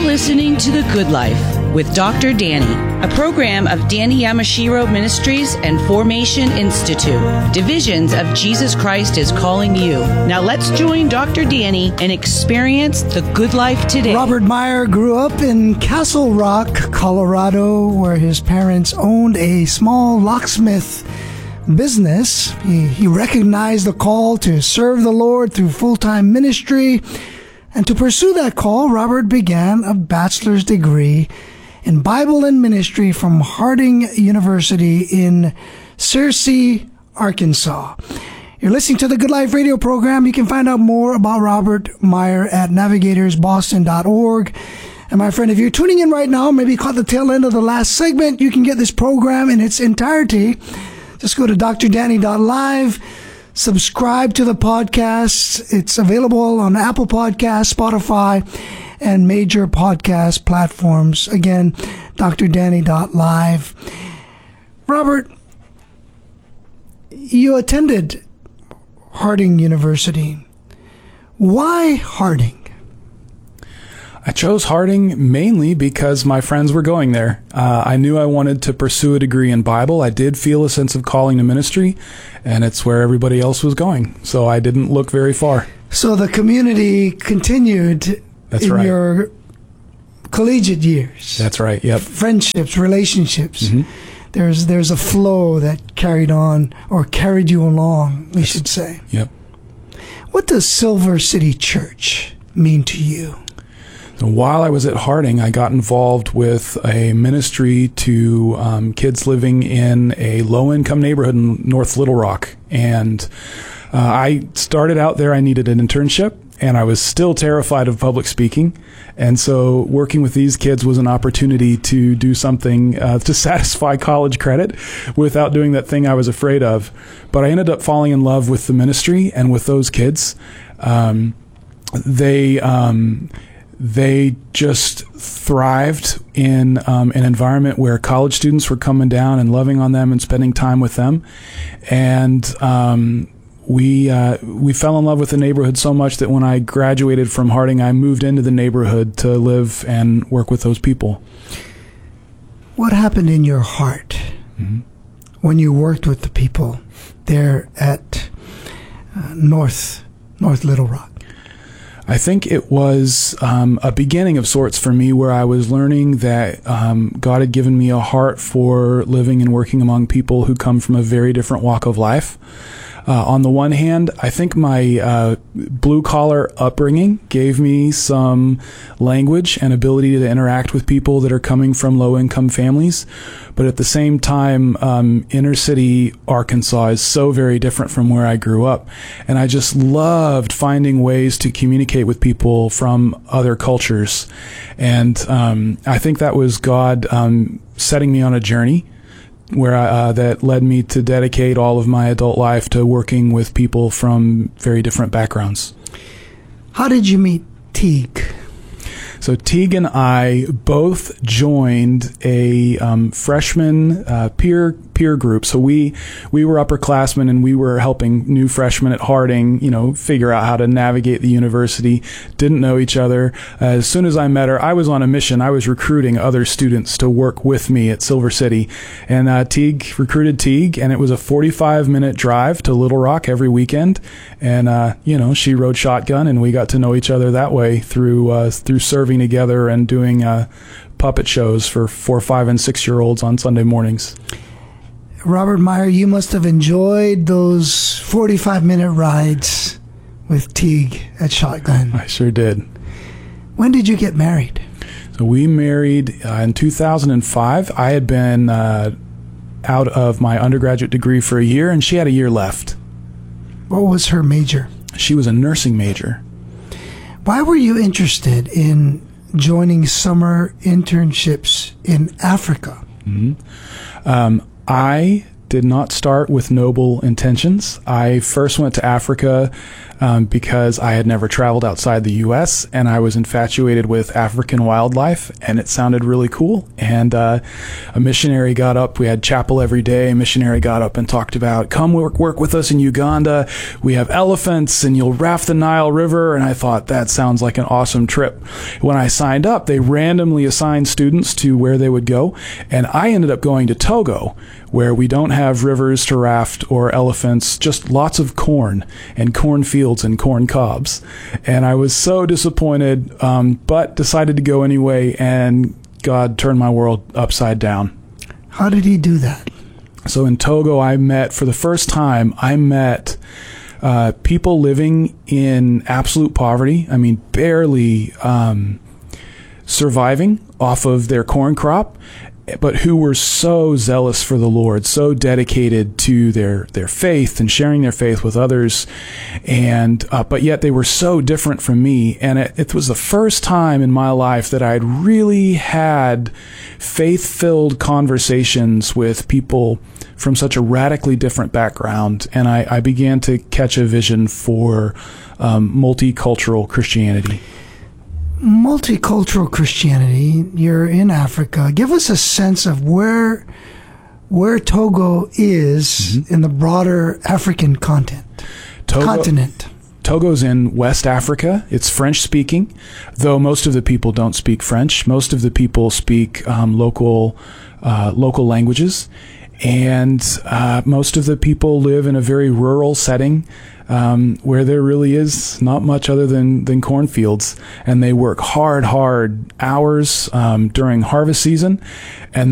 listening to The Good Life with Dr. Danny, a program of Danny Yamashiro Ministries and Formation Institute. Divisions of Jesus Christ is calling you. Now let's join Dr. Danny and experience the good life today. Robert Meyer grew up in Castle Rock, Colorado, where his parents owned a small locksmith business. He recognized the call to serve the Lord through full-time ministry. And to pursue that call, Robert began a bachelor's degree in Bible and Ministry from Harding University in Searcy, Arkansas. You're listening to the Good Life radio program. You can find out more about Robert Meyer at navigatorsboston.org. And my friend, if you're tuning in right now, maybe caught the tail end of the last segment, you can get this program in its entirety. Just go to drdanny.live. Subscribe to the podcast. It's available on Apple Podcasts, Spotify, and major podcast platforms. Again, drdanny.live. Robert, you attended Harding University. Why Harding? I chose Harding mainly because my friends were going there. I knew I wanted to pursue a degree in Bible. I did feel a sense of calling to ministry, and it's where everybody else was going. So I didn't look very far. So the community continued your collegiate years. That's right, yep. Friendships, relationships. Mm-hmm. There's a flow that carried on, or carried you along, we should say. Yep. What does Silver City Church mean to you? So while I was at Harding, I got involved with a ministry to kids living in a low-income neighborhood in North Little Rock. And I started out there. I needed an internship, and I was still terrified of public speaking. And so working with these kids was an opportunity to do something to satisfy college credit without doing that thing I was afraid of. But I ended up falling in love with the ministry and with those kids. They just thrived in an environment where college students were coming down and loving on them and spending time with them. And we fell in love with the neighborhood so much that when I graduated from Harding, I moved into the neighborhood to live and work with those people. What happened in your heart when you worked with the people there at North Little Rock? I think it was a beginning of sorts for me, where I was learning that God had given me a heart for living and working among people who come from a very different walk of life. On the one hand, I think my blue-collar upbringing gave me some language and ability to interact with people that are coming from low-income families. But at the same time, inner-city Arkansas is so very different from where I grew up. And I just loved finding ways to communicate with people from other cultures. And I think that was God setting me on a journey where that led me to dedicate all of my adult life to working with people from very different backgrounds. How did you meet Teague? So Teague and I both joined a freshman peer group. So we were upperclassmen, and we were helping new freshmen at Harding, figure out how to navigate the university. Didn't know each other. As soon as I met her, I was on a mission. I was recruiting other students to work with me at Silver City, and Teague recruited Teague, and it was a 45-minute drive to Little Rock every weekend. And she rode shotgun, and we got to know each other that way through serving together and doing puppet shows for 4-, 5-, and 6-year-olds on Sunday mornings. Robert Meyer, you must have enjoyed those 45-minute rides with Teague at Shotgun. I sure did. When did you get married? So we married in 2005. I had been out of my undergraduate degree for a year, and she had a year left. What was her major? She was a nursing major. Why were you interested in joining summer internships in Africa? I did not start with noble intentions. I first went to Africa because I had never traveled outside the U.S., and I was infatuated with African wildlife, and it sounded really cool. And a missionary got up. We had chapel every day. A missionary got up and talked about, come work with us in Uganda. We have elephants, and you'll raft the Nile River. And I thought, that sounds like an awesome trip. When I signed up, they randomly assigned students to where they would go, and I ended up going to Togo, where we don't have rivers to raft or elephants, just lots of corn and cornfields and corn cobs. And I was so disappointed, but decided to go anyway, and God turned my world upside down. How did he do that? So in Togo, for the first time, I met people living in absolute poverty. I mean, barely surviving off of their corn crop, but who were so zealous for the Lord, so dedicated to their faith and sharing their faith with others, and but yet they were so different from me. And it was the first time in my life that I'd really had faith-filled conversations with people from such a radically different background, and I began to catch a vision for multicultural Christianity. Multicultural Christianity, you're in Africa. Give us a sense of where Togo is in the broader African continent. Togo's in West Africa. It's French-speaking, though most of the people don't speak French. Most of the people speak local languages, and most of the people live in a very rural setting, where there really is not much other than cornfields, and they work hard hours during harvest season, and